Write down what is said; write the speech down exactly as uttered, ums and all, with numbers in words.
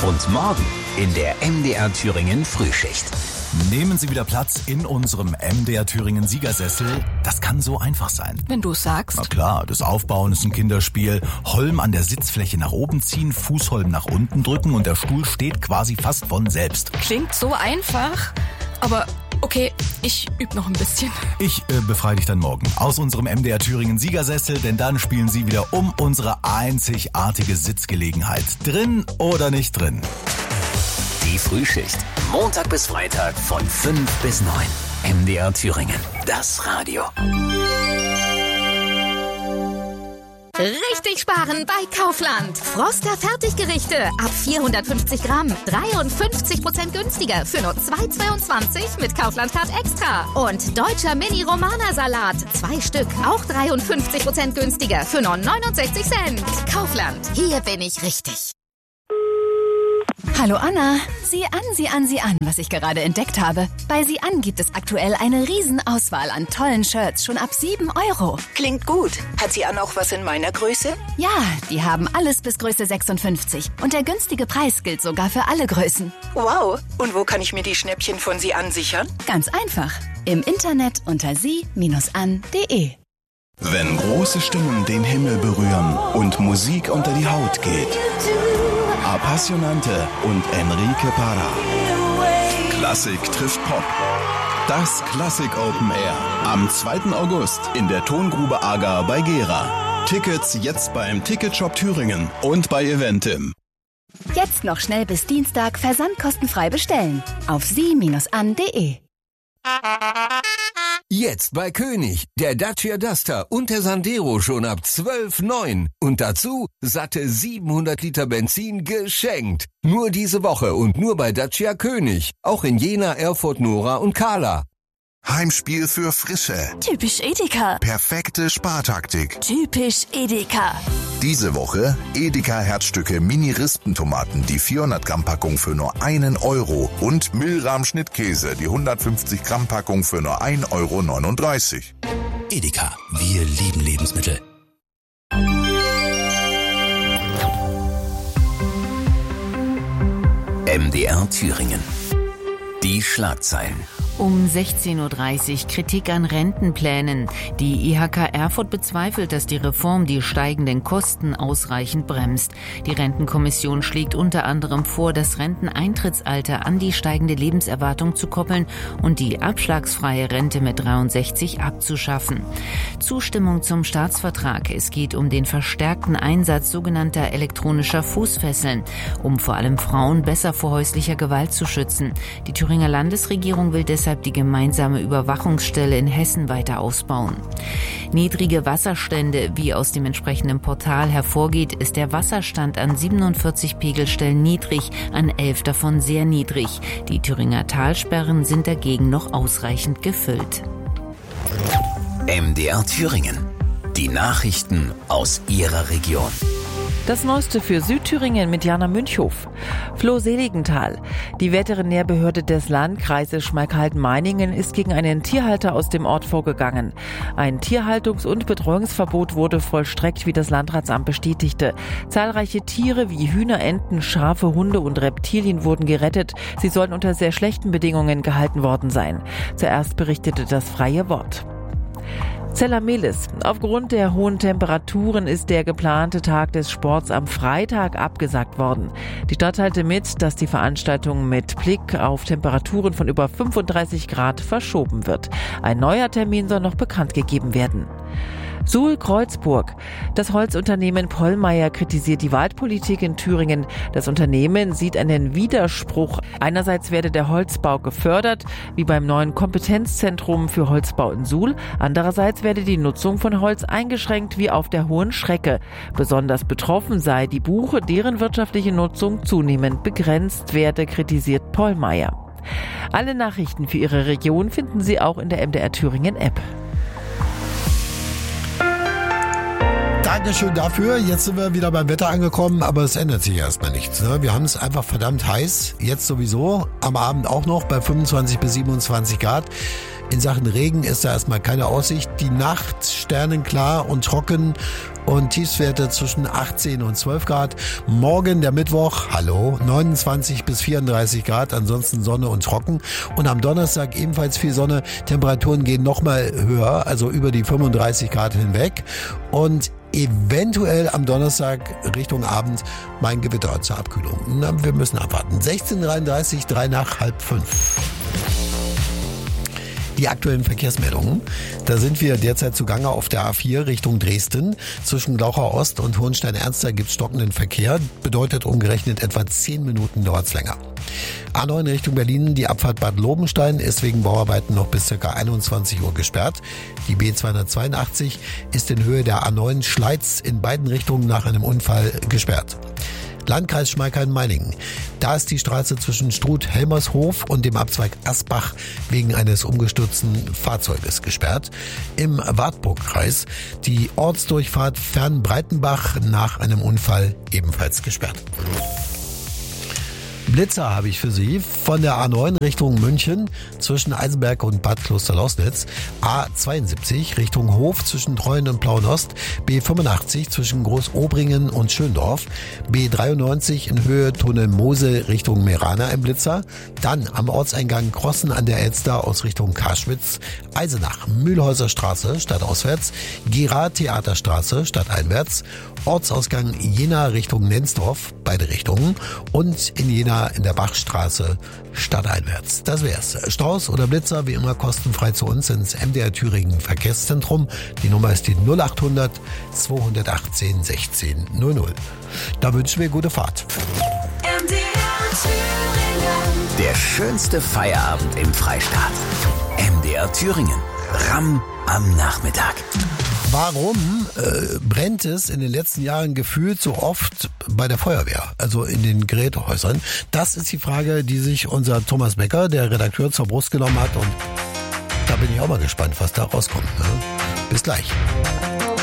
Und morgen in der M D R Thüringen Frühschicht. Nehmen Sie wieder Platz in unserem M D R Thüringen Siegersessel. Das kann so einfach sein. Wenn du es sagst. Na klar, das Aufbauen ist ein Kinderspiel. Holm an der Sitzfläche nach oben ziehen, Fußholm nach unten drücken und der Stuhl steht quasi fast von selbst. Klingt so einfach, aber okay, ich übe noch ein bisschen. Ich äh, befreie dich dann morgen aus unserem M D R Thüringen Siegersessel, denn dann spielen Sie wieder um unsere einzigartige Sitzgelegenheit. Drin oder nicht drin? Die Frühschicht. Montag bis Freitag von fünf bis neun. M D R Thüringen. Das Radio. Richtig sparen bei Kaufland. Froster Fertiggerichte ab vierhundertfünfzig Gramm. dreiundfünfzig Prozent günstiger für nur zwei Euro zweiundzwanzig mit Kaufland Card Extra. Und deutscher Mini-Romana-Salat. Zwei Stück. Auch dreiundfünfzig Prozent günstiger für nur neunundsechzig Cent. Kaufland. Hier bin ich richtig. Hallo Anna, sieh an, sieh an, sieh an, was ich gerade entdeckt habe. Bei Sieh an gibt es aktuell eine Riesenauswahl an tollen Shirts, schon ab sieben Euro. Klingt gut. Hat Sieh an auch was in meiner Größe? Ja, die haben alles bis Größe sechsundfünfzig. Und der günstige Preis gilt sogar für alle Größen. Wow, und wo kann ich mir die Schnäppchen von Sieh an sichern? Ganz einfach, im Internet unter sie Bindestrich an punkt de. Wenn große Stimmen den Himmel berühren und Musik unter die Haut geht. Appassionante und Enrique Parra. Klassik trifft Pop. Das Klassik Open Air. Am zweiten August in der Tongrube Aga bei Gera. Tickets jetzt beim Ticketshop Thüringen und bei Eventim. Jetzt noch schnell bis Dienstag versandkostenfrei bestellen. Auf sie Bindestrich an punkt de. Jetzt bei König, der Dacia Duster und der Sandero schon ab zwölf Komma neun. Und dazu satte siebenhundert Liter Benzin geschenkt. Nur diese Woche und nur bei Dacia König. Auch in Jena, Erfurt, Nora und Kahla. Heimspiel für Frische. Typisch Edeka. Perfekte Spartaktik. Typisch Edeka. Diese Woche Edeka Herzstücke Mini-Rispentomaten, die vierhundert Gramm Packung für nur einen Euro und Milram Schnittkäse, die hundertfünfzig Gramm Packung für nur ein Euro neununddreißig. Edeka. Wir lieben Lebensmittel. M D R Thüringen. Die Schlagzeilen. Um sechzehn Uhr dreißig Kritik an Rentenplänen. Die I H K Erfurt bezweifelt, dass die Reform die steigenden Kosten ausreichend bremst. Die Rentenkommission schlägt unter anderem vor, das Renteneintrittsalter an die steigende Lebenserwartung zu koppeln und die abschlagsfreie Rente mit dreiundsechzig abzuschaffen. Zustimmung zum Staatsvertrag. Es geht um den verstärkten Einsatz sogenannter elektronischer Fußfesseln, um vor allem Frauen besser vor häuslicher Gewalt zu schützen. Die Thüringer Landesregierung will deshalb die gemeinsame Überwachungsstelle in Hessen weiter ausbauen. Niedrige Wasserstände, wie aus dem entsprechenden Portal hervorgeht, ist der Wasserstand an siebenundvierzig Pegelstellen niedrig, an elf davon sehr niedrig. Die Thüringer Talsperren sind dagegen noch ausreichend gefüllt. M D R Thüringen. Die Nachrichten aus Ihrer Region. Das Neueste für Südthüringen mit Jana Münchhof. Flo Seligenthal. Die Veterinärbehörde des Landkreises Schmalkalden-Meiningen ist gegen einen Tierhalter aus dem Ort vorgegangen. Ein Tierhaltungs- und Betreuungsverbot wurde vollstreckt, wie das Landratsamt bestätigte. Zahlreiche Tiere wie Hühner, Enten, Schafe, Hunde und Reptilien wurden gerettet. Sie sollen unter sehr schlechten Bedingungen gehalten worden sein. Zuerst berichtete das Freie Wort. Zellamelis. Aufgrund der hohen Temperaturen ist der geplante Tag des Sports am Freitag abgesagt worden. Die Stadt teilte mit, dass die Veranstaltung mit Blick auf Temperaturen von über fünfunddreißig Grad verschoben wird. Ein neuer Termin soll noch bekannt gegeben werden. Suhl-Kreuzburg. Das Holzunternehmen Pollmeier kritisiert die Waldpolitik in Thüringen. Das Unternehmen sieht einen Widerspruch. Einerseits werde der Holzbau gefördert, wie beim neuen Kompetenzzentrum für Holzbau in Suhl. Andererseits werde die Nutzung von Holz eingeschränkt, wie auf der Hohen Schrecke. Besonders betroffen sei die Buche, deren wirtschaftliche Nutzung zunehmend begrenzt werde, kritisiert Pollmeier. Alle Nachrichten für Ihre Region finden Sie auch in der M D R Thüringen App. Dankeschön dafür. Jetzt sind wir wieder beim Wetter angekommen, aber es ändert sich erstmal nichts. Ne? Wir haben es einfach verdammt heiß. Jetzt sowieso. Am Abend auch noch bei fünfundzwanzig bis siebenundzwanzig Grad. In Sachen Regen ist da erstmal keine Aussicht. Die Nacht sternenklar und trocken und Tiefstwerte zwischen achtzehn und zwölf Grad. Morgen der Mittwoch, hallo, neunundzwanzig bis vierunddreißig Grad, ansonsten Sonne und trocken. Und am Donnerstag ebenfalls viel Sonne. Temperaturen gehen nochmal höher, also über die fünfunddreißig Grad hinweg. Und eventuell am Donnerstag Richtung Abend mein Gewitter zur Abkühlung. Na, wir müssen abwarten. sechzehn Uhr dreiunddreißig, drei nach halb fünf. Die aktuellen Verkehrsmeldungen. Da sind wir derzeit zugange auf der A vier Richtung Dresden. Zwischen Glauchau Ost und Hohenstein-Ernster gibt es stockenden Verkehr. Bedeutet umgerechnet etwa zehn Minuten dauert's länger. A neun Richtung Berlin, die Abfahrt Bad Lobenstein ist wegen Bauarbeiten noch bis ca. einundzwanzig Uhr gesperrt. Die B zweihundertzweiundachtzig ist in Höhe der A neun Schleiz in beiden Richtungen nach einem Unfall gesperrt. Landkreis Schmalkalden-Meiningen. Da ist die Straße zwischen Struth-Helmershof und dem Abzweig Asbach wegen eines umgestürzten Fahrzeuges gesperrt. Im Wartburgkreis die Ortsdurchfahrt Fern-Breitenbach nach einem Unfall ebenfalls gesperrt. Blitzer habe ich für Sie von der A neun Richtung München zwischen Eisenberg und Bad Klosterlausnitz, A zweiundsiebzig Richtung Hof zwischen Treuen und Plauenost, B fünfundachtzig zwischen Großobringen und Schöndorf, B dreiundneunzig in Höhe Tunnel Mosel Richtung Merana im Blitzer, dann am Ortseingang Krossen an der Elster aus Richtung Karschwitz, Eisenach Mühlhäuser Straße stadtauswärts, Gera Theaterstraße stadteinwärts, Ortsausgang Jena Richtung Nensdorf, beide Richtungen, und in Jena in der Bachstraße stadteinwärts. Das wär's. Staus oder Blitzer wie immer kostenfrei zu uns ins M D R Thüringen Verkehrszentrum. Die Nummer ist die null achthundert zweihundertachtzehn sechzehn null null. Da wünschen wir gute Fahrt. M D R Thüringen. Der schönste Feierabend im Freistaat. M D R Thüringen. Ramm am Nachmittag. Warum äh, brennt es in den letzten Jahren gefühlt so oft bei der Feuerwehr, also in den Gerätehäusern? Das ist die Frage, die sich unser Thomas Becker, der Redakteur, zur Brust genommen hat. Und da bin ich auch mal gespannt, was da rauskommt. Ne? Bis gleich.